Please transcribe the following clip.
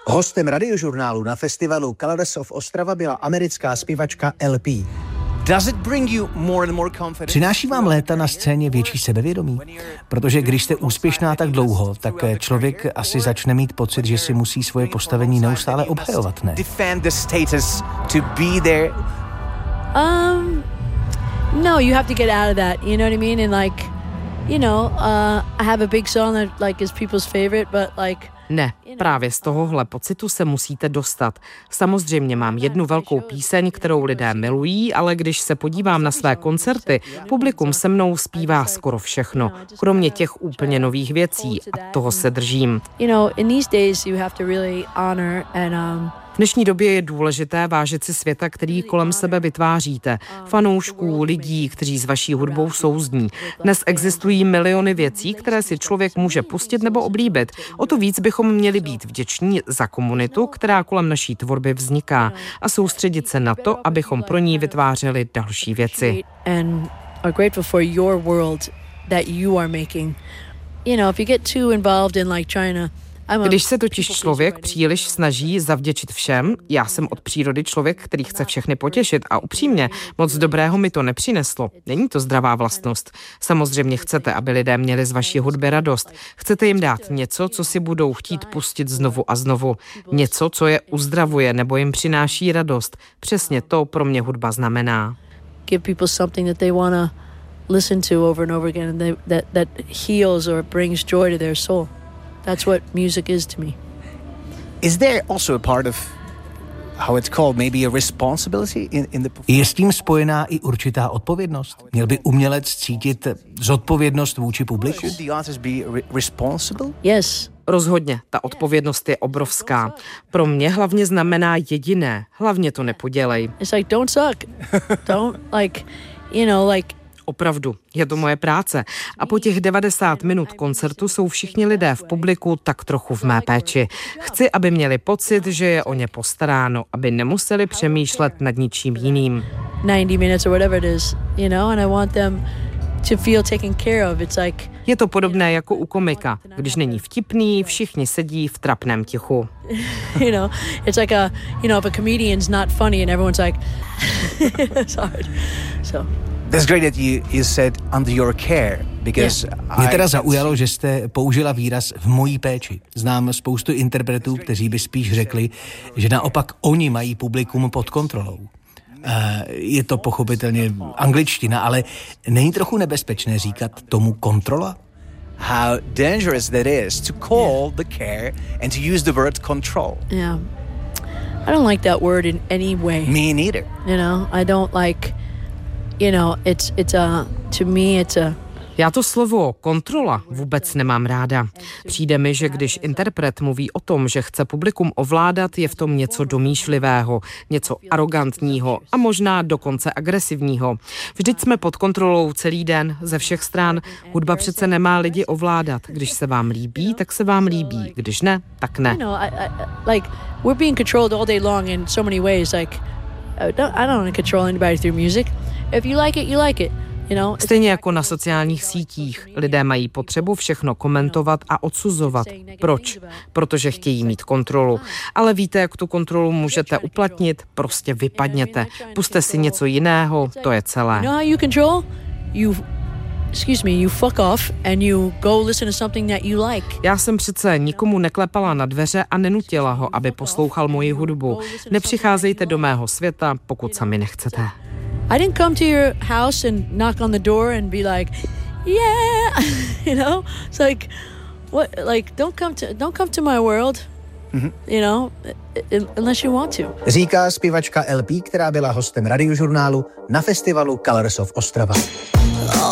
Hostem radiožurnálu na festivalu Colors of Ostrava byla americká zpěvačka LP. Přináší vám léta na scéně větší sebevědomí? Protože když jste úspěšná tak dlouho, tak člověk asi začne mít pocit, že si musí svoje postavení neustále obhajovat, ne? No, you have to get out of that, you know what I mean? And like, I have a big song that like is people's favorite, but like Ne, právě z tohohle pocitu se musíte dostat. Samozřejmě mám jednu velkou píseň, kterou lidé milují, ale když se podívám na své koncerty, publikum se mnou zpívá skoro všechno, kromě těch úplně nových věcí a toho se držím. V dnešní době je důležité vážit si světa, který kolem sebe vytváříte. Fanoušků, lidí, kteří s vaší hudbou souzní. Dnes existují miliony věcí, které si člověk může pustit nebo oblíbit. O to víc bychom měli být vděční za komunitu, která kolem naší tvorby vzniká, a soustředit se na to, abychom pro ní vytvářeli další věci. Když se totiž člověk příliš snaží zavděčit všem, já jsem od přírody člověk, který chce všechny potěšit a upřímně, moc dobrého mi to nepřineslo. Není to zdravá vlastnost. Samozřejmě chcete, aby lidé měli z vaší hudby radost. Chcete jim dát něco, co si budou chtít pustit znovu a znovu. Něco, co je uzdravuje nebo jim přináší radost. Přesně to pro mě hudba znamená. Give people something that they want to listen to over and over again and that heals or brings joy to their soul. That's what music is to me. Is there also a part of how it's called, maybe a responsibility in the performance? Je s tím spojená i určitá odpovědnost? Měl by umělec cítit zodpovědnost vůči publiku? Should the artist be responsible? Yes. Rozhodně, ta odpovědnost je obrovská. Pro mě hlavně znamená jediné, hlavně to nepodělej. It's like, don't suck. Don't, like, Opravdu, je to moje práce. A po těch 90 minut koncertu jsou všichni lidé v publiku tak trochu v mé péči. Chci, aby měli pocit, že je o ně postaráno, aby nemuseli přemýšlet nad ničím jiným. 90 minutes or whatever it is, and I want them to feel taken care of. It's like, je to podobné jako u komika. Když není vtipný, všichni sedí v trapném tichu. It's like if a comedian's not funny and everyone's like, it's hard. So. That's great that you said under your care, because Mě teda zaujalo, že jste použila výraz v mojí péči. Znám spoustu interpretů, kteří by spíš řekli, že naopak oni mají publikum pod kontrolou. Je to pochopitelně angličtina, ale není trochu nebezpečné říkat tomu kontrola? How dangerous that is to call the care and to use the word control. Yeah. I don't like that word in any way. Me neither. I don't like, to me it's a. Já to slovo kontrola vůbec nemám ráda. Přijde mi, že když interpret mluví o tom, že chce publikum ovládat, je v tom něco domýšlivého, něco arrogantního a možná dokonce agresivního. Vždyť jsme pod kontrolou celý den, ze všech stran. Hudba přece nemá lidi ovládat. Když se vám líbí, tak se vám líbí. Když ne, tak ne. Like we're being controlled all day long in so many ways. Like I don't want to control anybody through music. If you like it, you like it. Stejně jako na sociálních sítích. Lidé mají potřebu všechno komentovat a odsuzovat. Proč? Protože chtějí mít kontrolu. Ale víte, jak tu kontrolu můžete uplatnit? Prostě vypadněte. Puste si něco jiného, to je celé. You fuck off and you go listen to something that you like. Já jsem přece nikomu neklepala na dveře a nenutila ho, aby poslouchal moji hudbu. Nepřicházejte do mého světa, pokud sami nechcete. I didn't come to your house and knock on the door and be like, yeah, It's like, what? Like, don't come to my world, unless you want to. Říká zpěvačka LP, která byla hostem radiožurnálu na festivalu Colors of Ostrava.